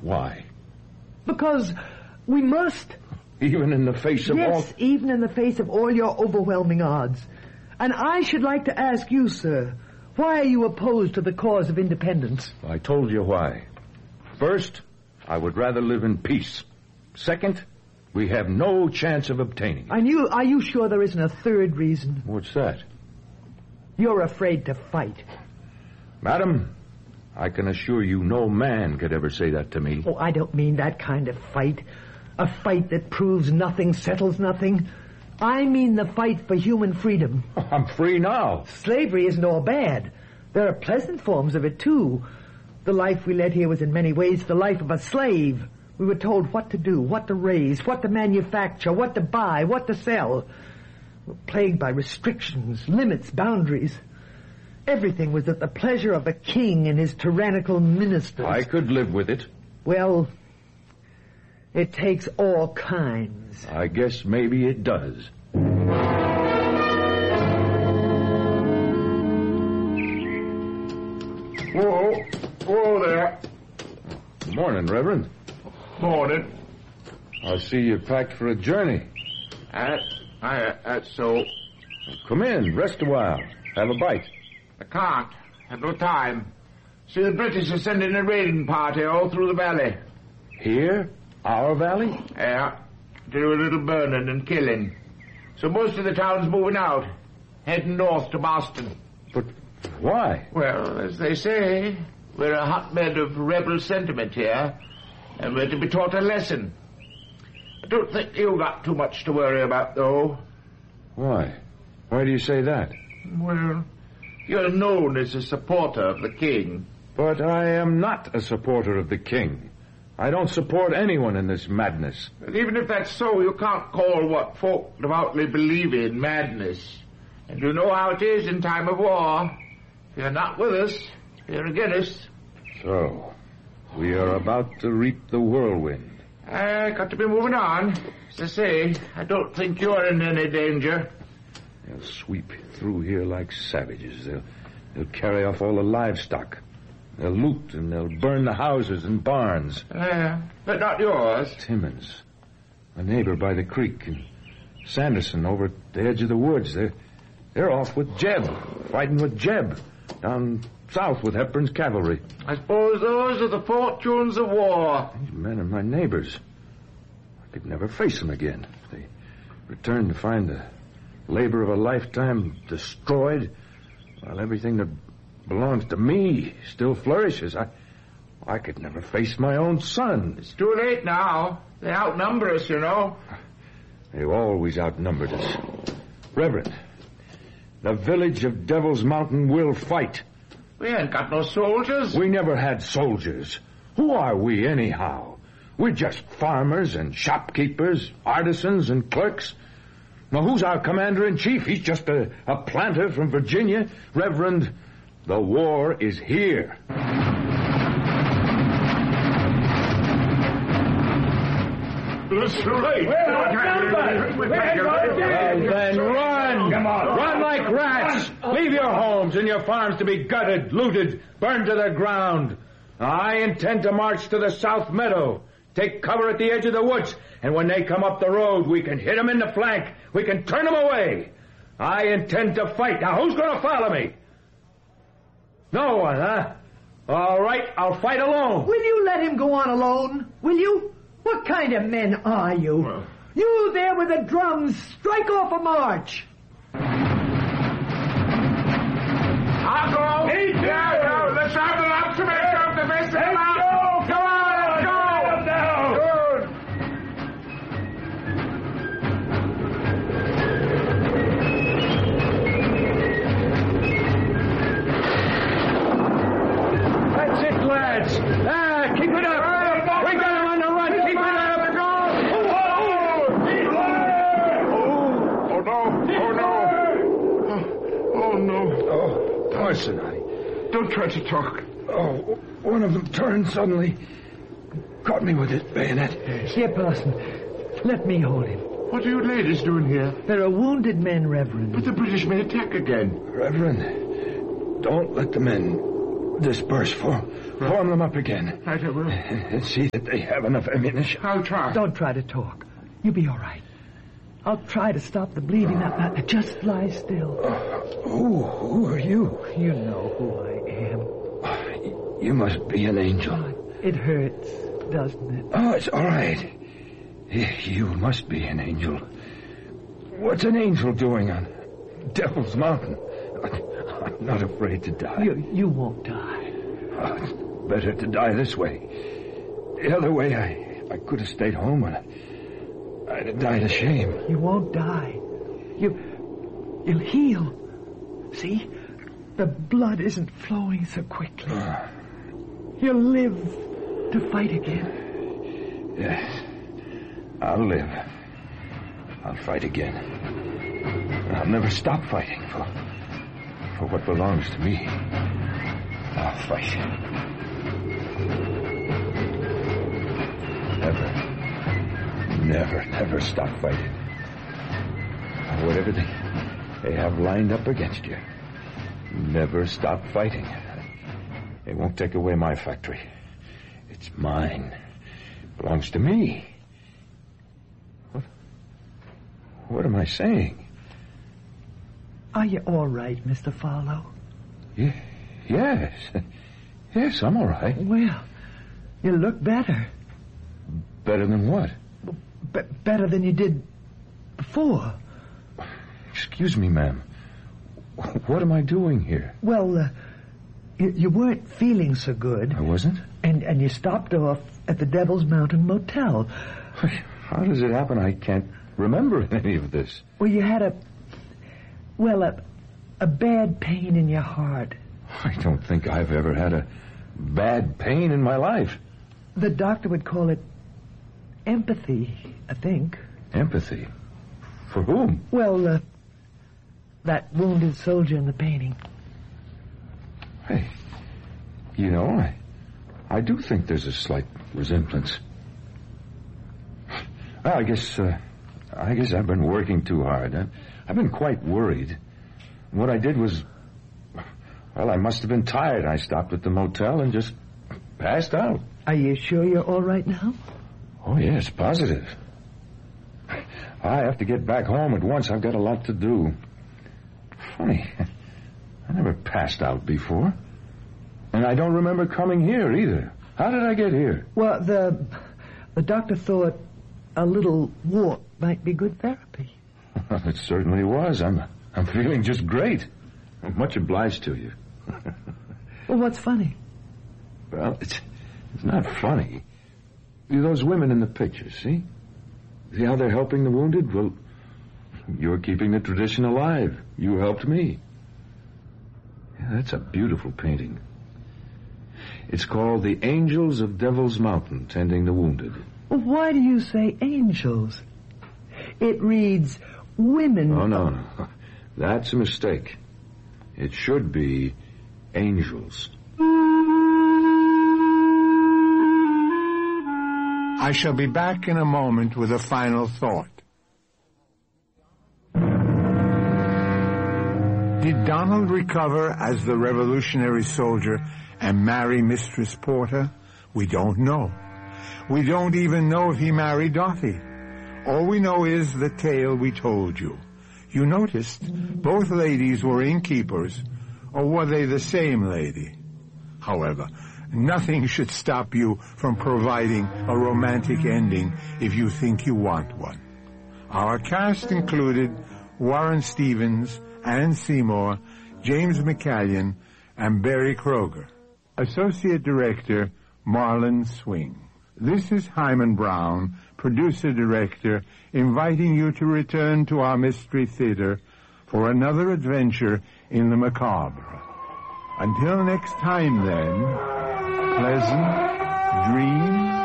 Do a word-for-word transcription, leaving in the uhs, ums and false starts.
Why? Because we must. Even in the face of yes, all... Yes, even in the face of all your overwhelming odds. And I should like to ask you, sir, why are you opposed to the cause of independence? I told you why. First, I would rather live in peace. Second, we have no chance of obtaining it. And you, are you sure there isn't a third reason? What's that? You're afraid to fight. Madam, I can assure you no man could ever say that to me. Oh, I don't mean that kind of fight. A fight that proves nothing, settles nothing. I mean the fight for human freedom. I'm free now. Slavery isn't all bad. There are pleasant forms of it, too. The life we led here was in many ways the life of a slave. We were told what to do, what to raise, what to manufacture, what to buy, what to sell. We were plagued by restrictions, limits, boundaries. Everything was at the pleasure of a king and his tyrannical ministers. I could live with it. Well, it takes all kinds. I guess maybe it does. Whoa, whoa there. Morning, Reverend. Morning. I see you packed for a journey. Uh, I, that's so. Come in, rest a while. Have a bite. I can't. Have no time. See, the British are sending a raiding party all through the valley. Here? Our valley? Yeah. To do a little burning and killing. So most of the town's moving out. Heading north to Boston. But why? Well, as they say, we're a hotbed of rebel sentiment here. And we're to be taught a lesson. I don't think you got too much to worry about, though. Why? Why do you say that? Well, you're known as a supporter of the king. But I am not a supporter of the king. I don't support anyone in this madness. But even if that's so, you can't call what folk devoutly believe in madness. And you know how it is in time of war. If you're not with us, you're against us. So, we are about to reap the whirlwind. I got to be moving on. As I say, I don't think you're in any danger. They'll sweep through here like savages. They'll, they'll carry off all the livestock. They'll loot and they'll burn the houses and barns. Uh, but not yours. Timmons, a neighbor by the creek, and Sanderson over at the edge of the woods. They're, they're off with Jeb, fighting with Jeb, down south with Hepburn's cavalry. I suppose those are the fortunes of war. These men are my neighbors. I could never face them again. They return to find the labor of a lifetime destroyed, while everything that belongs to me still flourishes. I, I could never face my own son. It's too late now. They outnumber us, you know. They've always outnumbered us. Reverend, the village of Devil's Mountain will fight. We ain't got no soldiers. We never had soldiers. Who are we, anyhow? We're just farmers and shopkeepers, artisans and clerks. Now, who's our commander-in-chief? He's just a, a planter from Virginia. Reverend, the war is here. It's too late. Well, then run. Come on. Run like rats. Leave your homes and your farms to be gutted, looted, burned to the ground. I intend to march to the South Meadow. Take cover at the edge of the woods, and when they come up the road, we can hit them in the flank. We can turn them away. I intend to fight. Now, who's going to follow me? No one, huh? All right, I'll fight alone. Will you let him go on alone? Will you? What kind of men are you? Well, you there with the drums, strike off a march. I'll go. Hey, yeah, no, let's have the lot to make up the best of the lot. Go on, let's go. That's it, lads. Ah, keep it up. We got him on the run. Keep it up. Oh, no. Oh, no. Oh, oh, no. Oh, Parson, I... Don't try to talk. Oh, one of them turned suddenly. Caught me with his bayonet. Here, Parson. Let me hold him. What are you ladies doing here? There are wounded men, Reverend. But the British may attack again. Reverend, don't let the men disperse for, Form them up again. I will. And see that they have enough ammunition. I'll try. Don't try to talk. You'll be all right. I'll try to stop the bleeding. Now, now, just lie still. Who, who are you? You know who I am. You must be an angel. It hurts, doesn't it? Oh, it's all right. You must be an angel. What's an angel doing on Devil's Mountain? I'm not afraid to die. You, you won't die. Oh, it's better to die this way. The other way, I, I could have stayed home and I'd have died of shame. You won't die. You, you'll heal. See? The blood isn't flowing so quickly. Uh, you'll live to fight again. Yes. I'll live. I'll fight again. I'll never stop fighting for, for what belongs to me. I'll fight. Never, never, never stop fighting. Whatever they, they have lined up against you, never stop fighting. They won't take away my factory. It's mine. It belongs to me. What? What am I saying? Are you all right, Mister Farlow? Yeah, yes. Yes, I'm all right. Well, you look better. Better than what? Be- better than you did before. Excuse me, ma'am. What am I doing here? Well, uh, you, you weren't feeling so good. I wasn't? And, and you stopped off at the Devil's Mountain Motel. How does it happen I can't remember any of this? Well, you had a... Well, a, a bad pain in your heart. I don't think I've ever had a bad pain in my life. The doctor would call it empathy, I think. Empathy? For whom? Well, uh, that wounded soldier in the painting. Hey, you know, I, I do think there's a slight resemblance. Well, I guess, uh, I guess I've been working too hard. I've, I've been quite worried. What I did was, well, I must have been tired. I stopped at the motel and just passed out. Are you sure you're all right now? Oh, yes, positive. I have to get back home at once. I've got a lot to do. Funny. I never passed out before. And I don't remember coming here either. How did I get here? Well, the the doctor thought a little walk might be good therapy. It certainly was. I'm I'm feeling just great. I'm much obliged to you. Well, what's funny? Well, it's it's not funny. Those women in the pictures, see? See how they're helping the wounded? Well, you're keeping the tradition alive. You helped me. Yeah, that's a beautiful painting. It's called The Angels of Devil's Mountain, Tending the Wounded. Well, why do you say angels? It reads women... Oh, no, no. That's a mistake. It should be angels. I shall be back in a moment with a final thought. Did Donald recover as the revolutionary soldier and marry Mistress Porter? We don't know. We don't even know if he married Dorothy. All we know is the tale we told you. You noticed both ladies were innkeepers, or were they the same lady? However, nothing should stop you from providing a romantic ending if you think you want one. Our cast included Warren Stevens, Ann Seymour, James McCallion, and Barry Kroger. Associate Director, Marlon Swing. This is Hyman Brown, Producer-Director, inviting you to return to our Mystery Theater for another adventure in the macabre. Until next time, then, pleasant dreams.